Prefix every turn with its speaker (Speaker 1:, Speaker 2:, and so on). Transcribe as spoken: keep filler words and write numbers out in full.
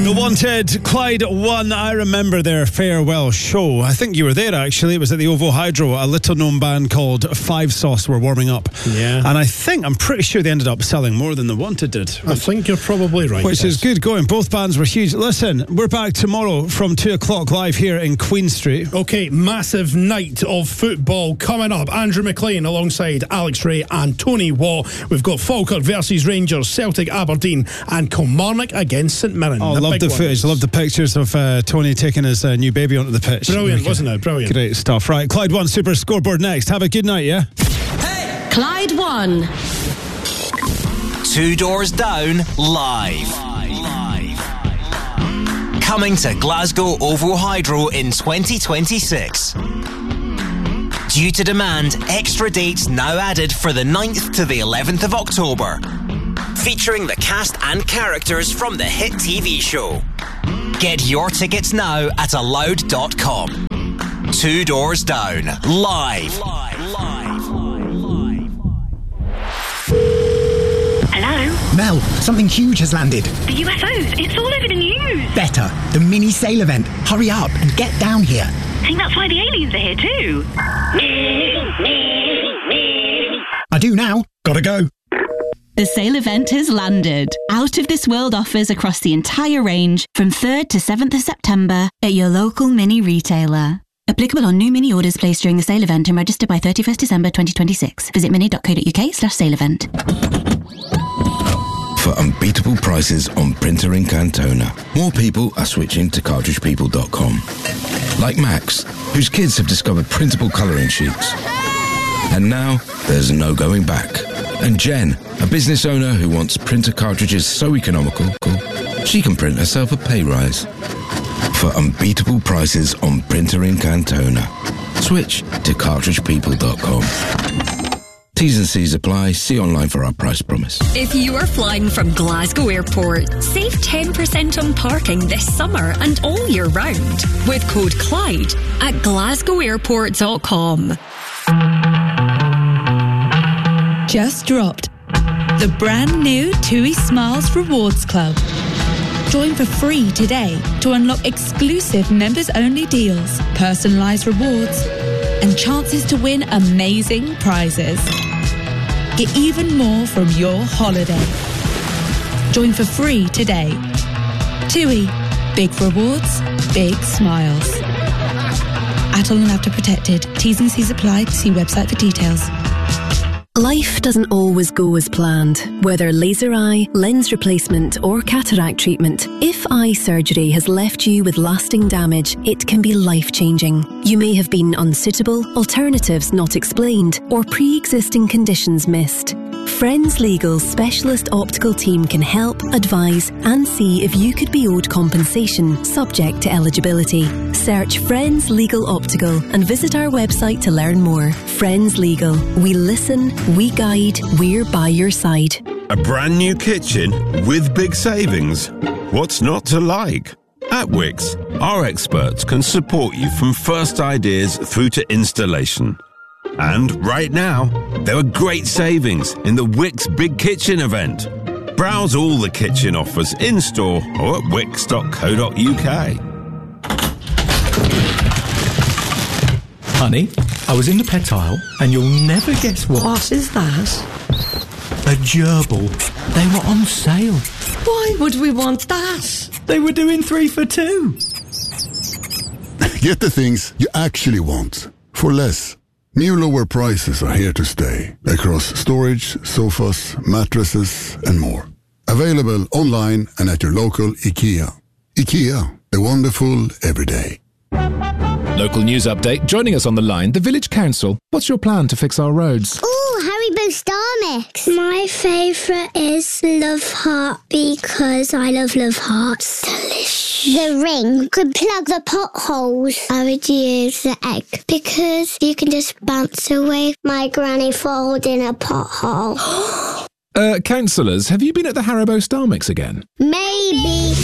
Speaker 1: The Wanted, Clyde One. I remember their farewell show. I think you were there, actually. It was at the Ovo Hydro. A little-known band called Five Sauce were warming up.
Speaker 2: Yeah.
Speaker 1: And I think, I'm pretty sure they ended up selling more than The Wanted did.
Speaker 2: I think you're probably right.
Speaker 1: Which is good going. Both bands were huge. Listen, we're back tomorrow from two o'clock live here in Queen Street.
Speaker 2: Okay, massive night of football coming up. Andrew McLean alongside Alex Ray and Tony Waugh. We've got Falkirk versus Rangers, Celtic Aberdeen, and Kilmarnock against St Mirren.
Speaker 1: Oh, I love the footage. I love the pictures of uh, Tony taking his uh, new baby onto the pitch.
Speaker 2: Brilliant, wasn't it? Brilliant.
Speaker 1: Great stuff. Right, Clyde One Super Scoreboard next. Have a good night, yeah?
Speaker 3: Hey! Clyde One.
Speaker 4: Two Doors Down, live. Coming to Glasgow Ovo Hydro in twenty twenty-six. Due to demand, extra dates now added for the ninth to the eleventh of October. Featuring the cast and characters from the hit T V show. Get your tickets now at allowed dot com. Two Doors Down, live.
Speaker 5: Hello? Mel, something huge has landed.
Speaker 6: The U F Os, it's all over the news.
Speaker 5: Better, the mini sail event. Hurry up and get down here.
Speaker 6: I think that's why the aliens are here too.
Speaker 5: I do now. Gotta go.
Speaker 7: The sale event has landed. Out of This World offers across the entire range from third to seventh of September at your local mini retailer. Applicable on new mini orders placed during the sale event and registered by thirty-first December twenty twenty-six. Visit mini.co.uk slash sale event.
Speaker 8: For unbeatable prices on printer ink and toner, more people are switching to cartridge people dot com. Like Max, whose kids have discovered printable colouring sheets. And now, there's no going back. And Jen, a business owner who wants printer cartridges so economical, she can print herself a pay rise. For unbeatable prices on printer ink and toner, switch to cartridge people dot com. T's and C's apply. See online for our price promise.
Speaker 9: If you are flying from Glasgow Airport, save ten percent on parking this summer and all year round with code Clyde at glasgow airport dot com.
Speaker 10: Just dropped the brand new TUI Smiles Rewards Club. Join for free today to unlock exclusive members-only deals, personalised rewards, and chances to win amazing prizes. Get even more from your holiday. Join for free today. TUI. Big rewards, big smiles. At all and after protected. T's and C's apply. See website for details.
Speaker 11: Life doesn't always go as planned, whether laser eye, lens replacement or cataract treatment. If eye surgery has left you with lasting damage, it can be life-changing. You may have been unsuitable, alternatives not explained, or pre-existing conditions missed. Friends Legal's specialist optical team can help, advise and see if you could be owed compensation, subject to eligibility. Search Friends Legal Optical and visit our website to learn more. Friends Legal. We listen, we guide, we're by your side.
Speaker 12: A brand new kitchen with big savings. What's not to like? At Wix, our experts can support you from first ideas through to installation. And right now, there are great savings in the Wix Big Kitchen event. Browse all the kitchen offers in-store or at wix dot co dot uk.
Speaker 13: Honey, I was in the pet aisle and you'll never guess what.
Speaker 14: What is that?
Speaker 13: A gerbil. They were on sale.
Speaker 14: Why would we want that?
Speaker 13: They were doing three for two.
Speaker 15: Get the things you actually want for less. New lower prices are here to stay across storage, sofas, mattresses and more. Available online and at your local IKEA. IKEA, the wonderful everyday.
Speaker 16: Local news update. Joining us on the line, the Village Council. What's your plan to fix our roads?
Speaker 17: Ooh, Haribo Star Mix. My favourite is Love Heart because I love Love Hearts. Delicious. The ring could plug the potholes. I would use the egg because you can just bounce away my granny falls in a pothole.
Speaker 16: uh, councillors, have you been at the Haribo Star Mix again?
Speaker 17: Maybe.